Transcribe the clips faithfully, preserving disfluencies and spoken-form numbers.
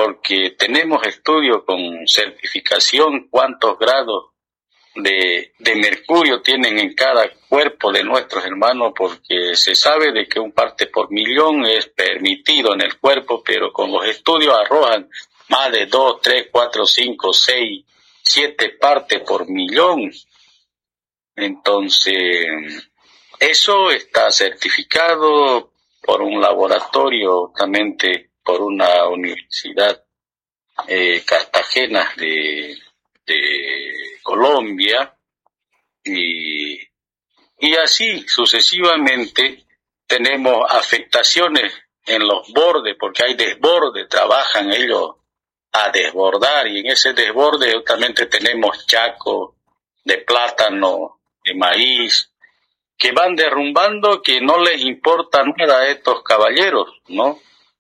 porque tenemos estudios con certificación cuántos grados de, de mercurio tienen en cada cuerpo de nuestros hermanos, porque se sabe de que un parte por millón es permitido en el cuerpo, pero con los estudios arrojan más de dos, tres, cuatro, cinco, seis, siete partes por millón. Entonces, eso está certificado por un laboratorio, justamente por una universidad eh, Cartagena de, de Colombia, y, y así sucesivamente tenemos afectaciones en los bordes, porque hay desborde, trabajan ellos a desbordar, y en ese desborde justamente tenemos chacos de plátano, de maíz, que van derrumbando, que no les importa nada a estos caballeros, ¿no?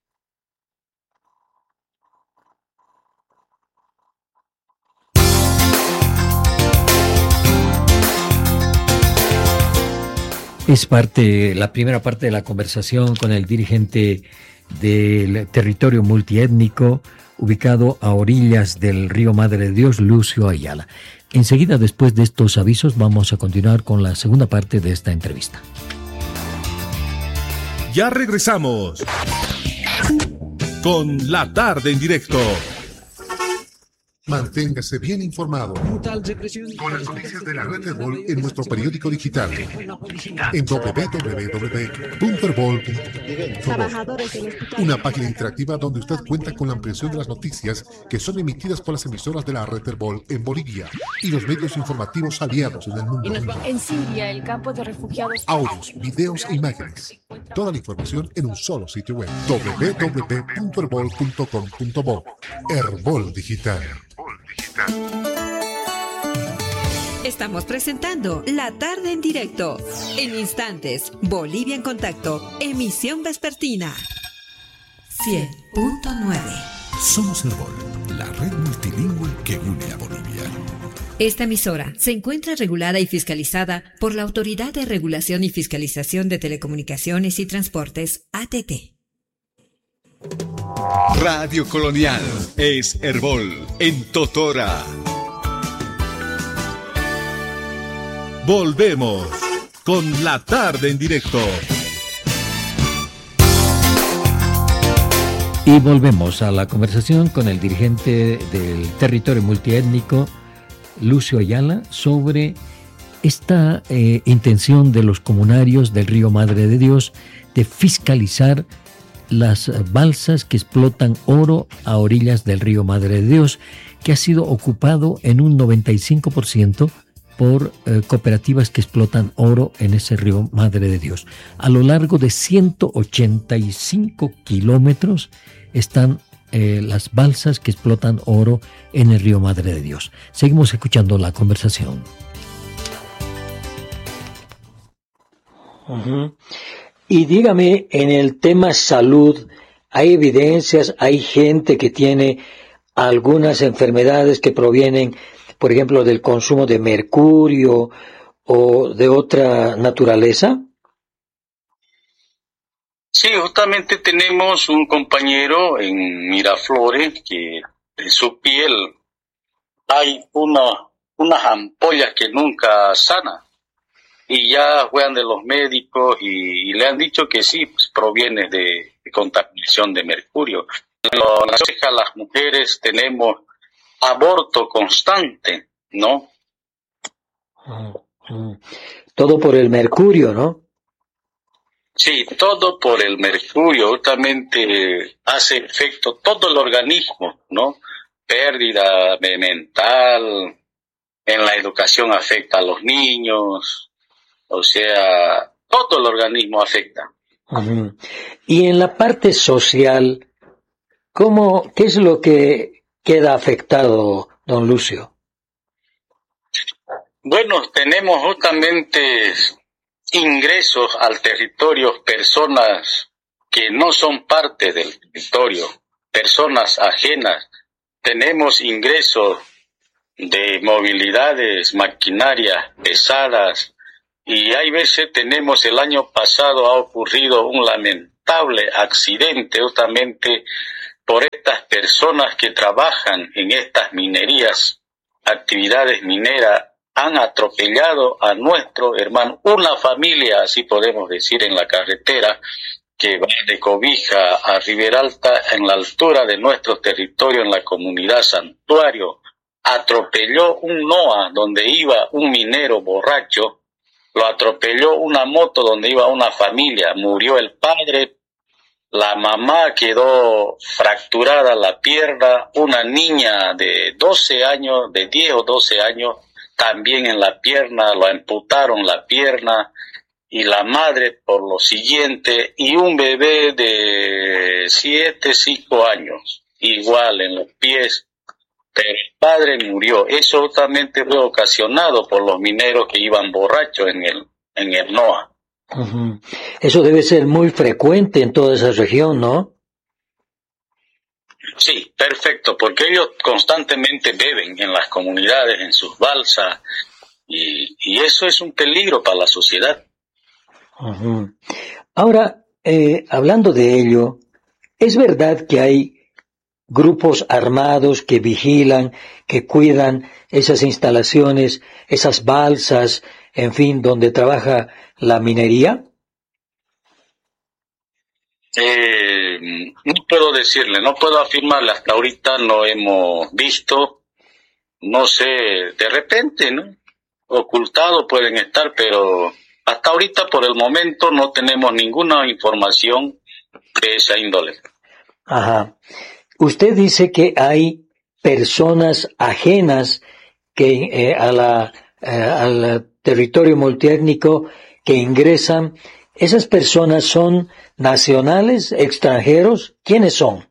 Es parte, la primera parte de la conversación con el dirigente del territorio multiétnico ubicado a orillas del río Madre de Dios, Lucio Ayala. Enseguida, después de estos avisos, vamos a continuar con la segunda parte de esta entrevista. Ya regresamos con La Tarde en Directo. Manténgase bien informado con las noticias de la red Herbol en nuestro periódico digital en doble u doble u doble u punto herbol punto com. Una página interactiva donde usted cuenta con la ampliación de las noticias que son emitidas por las emisoras de la red Herbol en Bolivia y los medios informativos aliados en el mundo. En Siria, el campo de refugiados. Audios, videos e imágenes. Toda la información en un solo sitio web. doble u doble u doble u punto herbol punto com punto bo. Herbol Digital. Estamos presentando La Tarde en Directo. En instantes, Bolivia en Contacto, emisión vespertina. cien punto nueve. Somos Herbol, la red multilingüe que une a Bolivia. Esta emisora se encuentra regulada y fiscalizada por la Autoridad de Regulación y Fiscalización de Telecomunicaciones y Transportes, A T T. Radio Colonial es Herbol en Totora. Volvemos con La Tarde en Directo. Y volvemos a la conversación con el dirigente del territorio multiétnico, Lucio Ayala, sobre esta eh, intención de los comunarios del río Madre de Dios de fiscalizar las balsas que explotan oro a orillas del río Madre de Dios, que ha sido ocupado en un noventa y cinco por ciento por eh, cooperativas que explotan oro en ese río Madre de Dios. A lo largo de ciento ochenta y cinco kilómetros están eh, las balsas que explotan oro en el río Madre de Dios. Seguimos escuchando la conversación. Uh-huh. Y dígame, en el tema salud, ¿hay evidencias, hay gente que tiene algunas enfermedades que provienen, por ejemplo, del consumo de mercurio o de otra naturaleza? Sí, justamente tenemos un compañero en Miraflores que en su piel hay una, unas ampollas que nunca sanan. Y ya juegan de los médicos y, y le han dicho que sí, pues, proviene de, de contaminación de mercurio. Lo, las, las mujeres tenemos aborto constante, ¿no? Todo por el mercurio, ¿no? Sí, todo por el mercurio. Justamente hace efecto todo el organismo, ¿no? Pérdida mental, en la educación afecta a los niños. O sea, todo el organismo afecta. Uh-huh. Y en la parte social, ¿cómo, qué es lo que queda afectado, don Lucio? Bueno, tenemos justamente ingresos al territorio, personas que no son parte del territorio, personas ajenas. Tenemos ingresos de movilidades, maquinarias pesadas. Y hay veces tenemos, el año pasado ha ocurrido un lamentable accidente justamente por estas personas que trabajan en estas minerías, actividades mineras, han atropellado a nuestro hermano, una familia, así podemos decir, en la carretera que va de Cobija a Riberalta, en la altura de nuestro territorio, en la comunidad Santuario, atropelló un Noah donde iba un minero borracho, lo atropelló una moto donde iba una familia, murió el padre, la mamá quedó fracturada la pierna, una niña de doce años, de diez o doce años, también en la pierna, lo amputaron la pierna, y la madre por lo siguiente, y un bebé de siete, cinco años, igual en los pies, pero el padre murió. Eso totalmente fue ocasionado por los mineros que iban borrachos en el, en el Noah. Uh-huh. Eso debe ser muy frecuente en toda esa región, ¿no? Sí, perfecto, porque ellos constantemente beben en las comunidades, en sus balsas, y, y eso es un peligro para la sociedad. Uh-huh. Ahora, eh, hablando de ello, ¿es verdad que hay grupos armados que vigilan, que cuidan esas instalaciones, esas balsas, en fin, donde trabaja la minería? Eh, no puedo decirle, no puedo afirmarle, hasta ahorita no hemos visto, no sé, de repente, ¿no? Ocultados pueden estar, pero hasta ahorita por el momento no tenemos ninguna información de esa índole. Ajá. Usted dice que hay personas ajenas que eh, a la, eh, al territorio multiétnico que ingresan. ¿Esas personas son nacionales, extranjeros? ¿Quiénes son?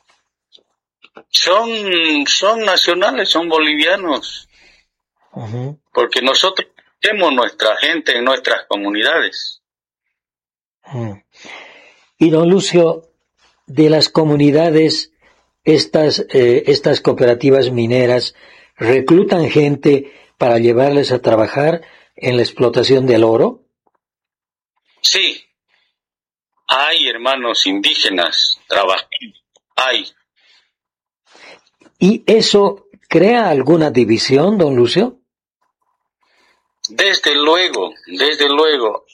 Son, son nacionales, son bolivianos. Uh-huh. Porque nosotros tenemos nuestra gente en nuestras comunidades. Uh-huh. Y don Lucio, de las comunidades, estas, eh, estas cooperativas mineras reclutan gente para llevarles a trabajar en la explotación del oro. Sí, hay hermanos indígenas trabajando, hay. ¿Y eso crea alguna división, don Lucio? Desde luego, desde luego.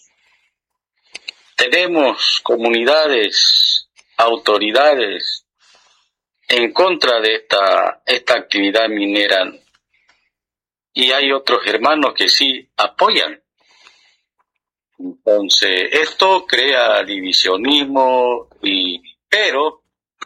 Tenemos comunidades, autoridades en contra de esta, esta actividad minera, y hay otros hermanos que sí apoyan. Entonces, esto crea divisionismo, y, pero,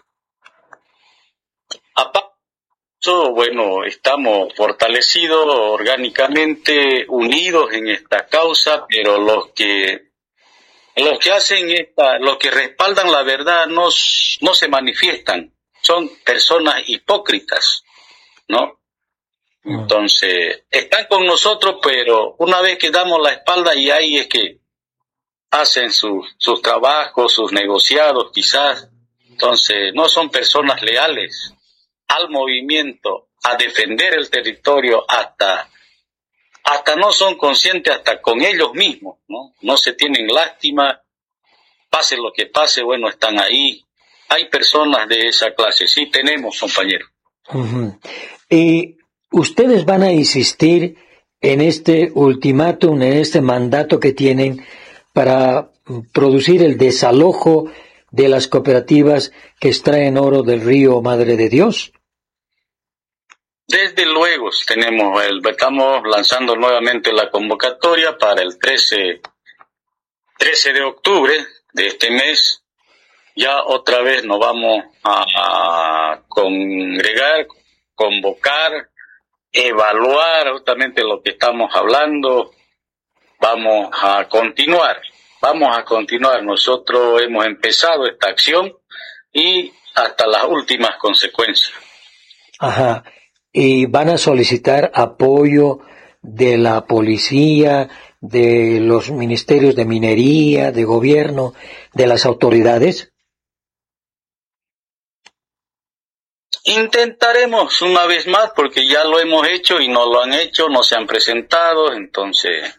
aparte de eso, bueno, estamos fortalecidos orgánicamente, unidos en esta causa, pero los que, los que hacen esta, los que respaldan la verdad no, no se manifiestan, son personas hipócritas, ¿no? Entonces, están con nosotros, pero una vez que damos la espalda, y ahí es que hacen sus, sus trabajos, sus negociados quizás. Entonces, no son personas leales al movimiento, a defender el territorio, hasta, hasta no son conscientes hasta con ellos mismos, ¿no? No se tienen lástima, pase lo que pase, bueno, están ahí. Hay personas de esa clase, sí tenemos, compañeros. Uh-huh. Y ustedes van a insistir en este ultimátum, en este mandato que tienen para producir el desalojo de las cooperativas que extraen oro del río Madre de Dios. Desde luego tenemos el, estamos lanzando nuevamente la convocatoria para el trece de octubre de este mes. Ya otra vez nos vamos a, a congregar, convocar, evaluar justamente lo que estamos hablando. Vamos a continuar, vamos a continuar. Nosotros hemos empezado esta acción y hasta las últimas consecuencias. Ajá. ¿Y van a solicitar apoyo de la policía, de los ministerios de minería, de gobierno, de las autoridades? Intentaremos una vez más, porque ya lo hemos hecho y no lo han hecho, no se han presentado, entonces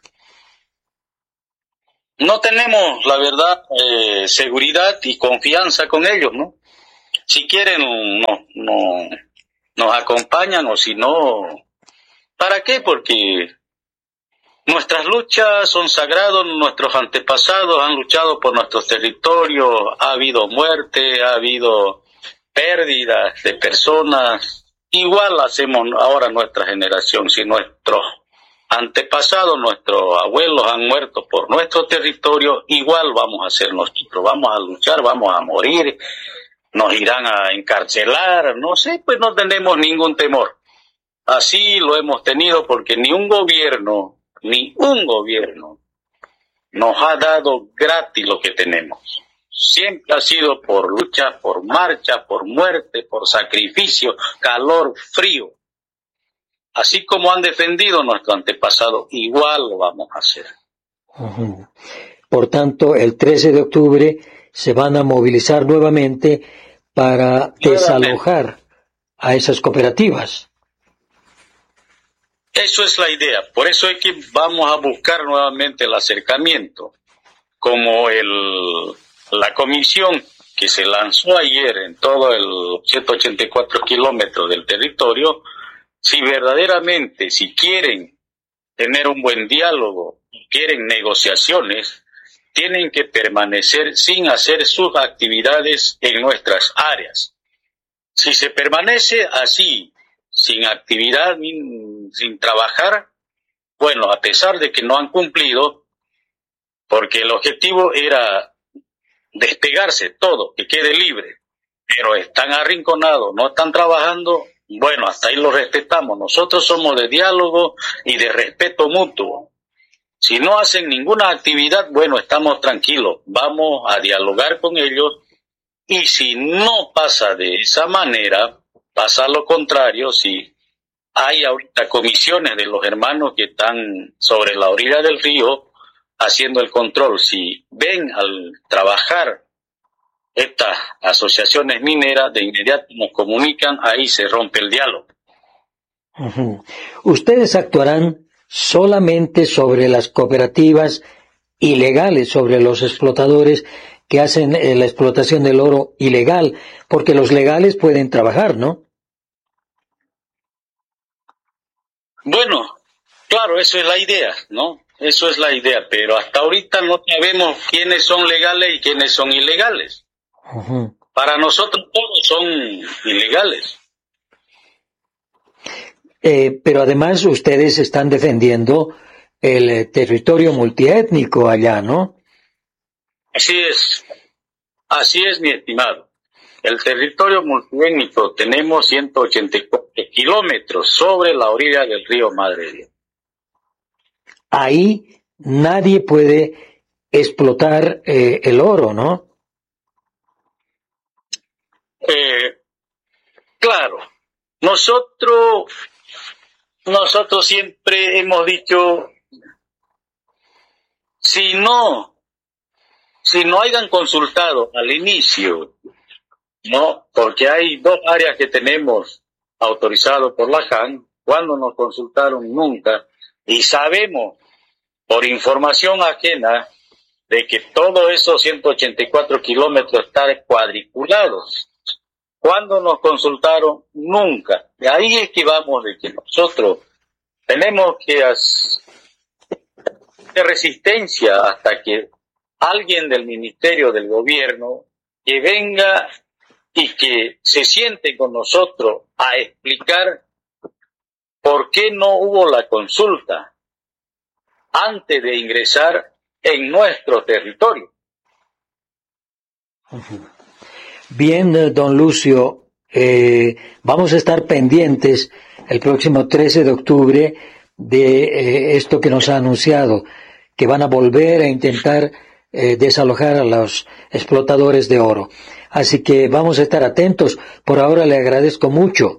no tenemos, la verdad, eh, seguridad y confianza con ellos, ¿no? Si quieren, no, no, nos acompañan, o si no, ¿para qué? Porque nuestras luchas son sagradas, nuestros antepasados han luchado por nuestros territorios, ha habido muerte, ha habido pérdidas de personas. Igual hacemos ahora nuestra generación. Si nuestros antepasados, nuestros abuelos han muerto por nuestro territorio, igual vamos a hacer nosotros, vamos a luchar, vamos a morir, nos irán a encarcelar, no sé, pues no tenemos ningún temor. Así lo hemos tenido porque ni un gobierno, ni un gobierno nos ha dado gratis lo que tenemos. Siempre ha sido por lucha, por marcha, por muerte, por sacrificio, calor, frío. Así como han defendido nuestro antepasado, igual lo vamos a hacer. Uh-huh. Por tanto, el trece de octubre se van a movilizar nuevamente para desalojar a esas cooperativas. Eso es la idea. Por eso es que vamos a buscar nuevamente el acercamiento, como el... la comisión que se lanzó ayer en todo el ciento ochenta y cuatro kilómetros del territorio, si verdaderamente, si quieren tener un buen diálogo, quieren negociaciones, tienen que permanecer sin hacer sus actividades en nuestras áreas. Si se permanece así, sin actividad, sin trabajar, bueno, a pesar de que no han cumplido, porque el objetivo era despegarse todo, que quede libre, pero están arrinconados, no están trabajando, bueno, hasta ahí lo respetamos. Nosotros somos de diálogo y de respeto mutuo. Si no hacen ninguna actividad, bueno, estamos tranquilos, vamos a dialogar con ellos, y si no pasa de esa manera, pasa lo contrario. Si hay ahorita comisiones de los hermanos que están sobre la orilla del río, haciendo el control. Si ven al trabajar estas asociaciones mineras, de inmediato nos comunican, ahí se rompe el diálogo. Uh-huh. Ustedes actuarán solamente sobre las cooperativas ilegales, sobre los explotadores que hacen eh, la explotación del oro ilegal, porque los legales pueden trabajar, ¿no? Bueno, claro, eso es la idea, ¿no? Eso es la idea, pero hasta ahorita no sabemos quiénes son legales y quiénes son ilegales. Uh-huh. Para nosotros todos son ilegales. Eh, pero además ustedes están defendiendo el eh, territorio multiétnico allá, ¿no? Así es, así es, mi estimado. El territorio multiétnico tenemos ciento ochenta y cuatro kilómetros sobre la orilla del río Madre Dios. Ahí nadie puede explotar eh, el oro, ¿no? Eh, claro, nosotros, nosotros siempre hemos dicho, si no, si no hayan consultado al inicio, no, porque hay dos áreas que tenemos autorizados por la J A N, cuando nos consultaron nunca, y sabemos por información ajena de que todos esos ciento ochenta y cuatro kilómetros están cuadriculados. Cuando nos consultaron, nunca. Y ahí es que vamos de que nosotros tenemos que hacer resistencia hasta que alguien del ministerio, del gobierno, que venga y que se siente con nosotros a explicar por qué no hubo la consulta antes de ingresar en nuestro territorio. Bien, don Lucio, eh, vamos a estar pendientes el próximo trece de octubre de eh, esto que nos ha anunciado, que van a volver a intentar eh, desalojar a los explotadores de oro. Así que vamos a estar atentos. Por ahora le agradezco mucho.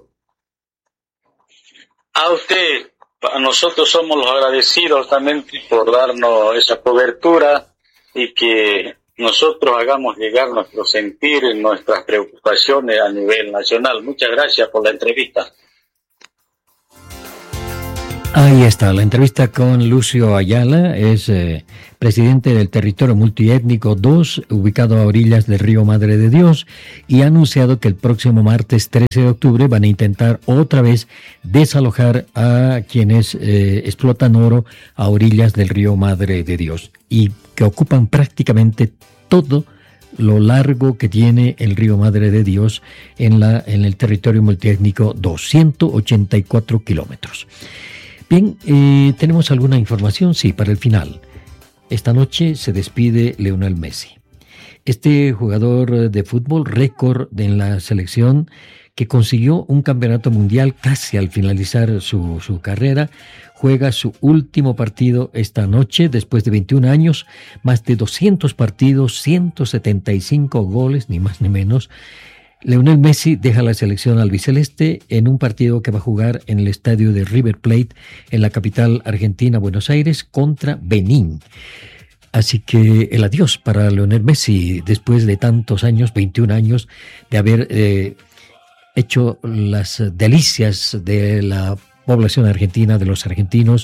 A usted, a nosotros somos los agradecidos también por darnos esa cobertura y que nosotros hagamos llegar nuestro sentir, nuestras preocupaciones a nivel nacional. Muchas gracias por la entrevista. Ahí está, la entrevista con Lucio Ayala, es eh, presidente del Territorio Multiétnico dos, ubicado a orillas del río Madre de Dios, y ha anunciado que el próximo martes trece de octubre van a intentar otra vez desalojar a quienes eh, explotan oro a orillas del río Madre de Dios y que ocupan prácticamente todo lo largo que tiene el río Madre de Dios en, la, en el Territorio Multiétnico dos, ciento ochenta y cuatro kilómetros. Bien, eh, ¿tenemos alguna información? Sí, para el final. Esta noche se despide Lionel Messi. Este jugador de fútbol récord en la selección que consiguió un campeonato mundial casi al finalizar su, su carrera, juega su último partido esta noche después de veintiún años, más de doscientos partidos, ciento setenta y cinco goles, ni más ni menos. Lionel Messi deja la selección albiceleste en un partido que va a jugar en el estadio de River Plate en la capital argentina, Buenos Aires, contra Benín. Así que el adiós para Lionel Messi después de tantos años, veintiún años, de haber eh, hecho las delicias de la población argentina, de los argentinos,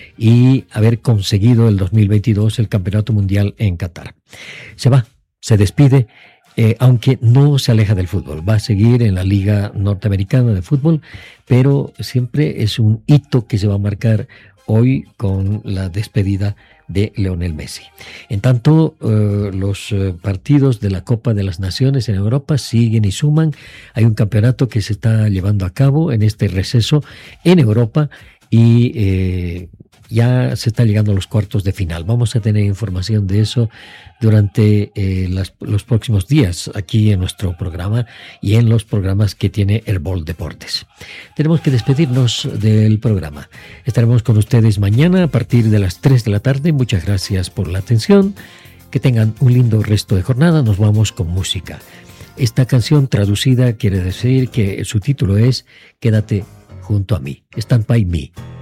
y haber conseguido el dos mil veintidós el Campeonato Mundial en Qatar. Se va, se despide. Eh, aunque no se aleja del fútbol, va a seguir en la Liga Norteamericana de Fútbol, pero siempre es un hito que se va a marcar hoy con la despedida de Lionel Messi. En tanto, eh, los eh, partidos de la Copa de las Naciones en Europa siguen y suman. Hay un campeonato que se está llevando a cabo en este receso en Europa y eh, ya se está llegando a los cuartos de final. Vamos a tener información de eso durante eh, las, los próximos días aquí en nuestro programa y en los programas que tiene Herbol Deportes. Tenemos que despedirnos del programa. Estaremos con ustedes mañana a partir de las tres de la tarde. Muchas gracias por la atención. Que tengan un lindo resto de jornada. Nos vamos con música. Esta canción traducida quiere decir que su título es Quédate junto a mí. Stand by me.